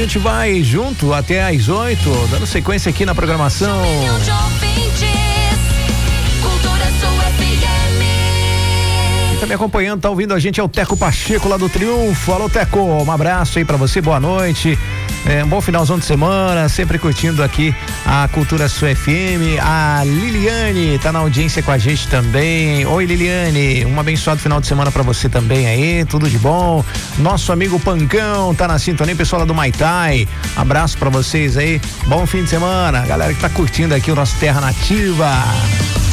gente vai junto até às 8, dando sequência aqui na programação. Quem tá me acompanhando, tá ouvindo a gente é o Teco Pacheco lá do Triunfo. Alô, Teco, um abraço aí pra você, boa noite. Um bom finalzão de semana, sempre curtindo aqui a Cultura Sua FM. A Liliane tá na audiência com a gente também. Oi, Liliane, um abençoado final de semana pra você também aí, tudo de bom. Nosso amigo Pancão tá na sintonia, pessoal lá do Maitai, abraço pra vocês aí, bom fim de semana, galera que tá curtindo aqui o nosso Terra Nativa.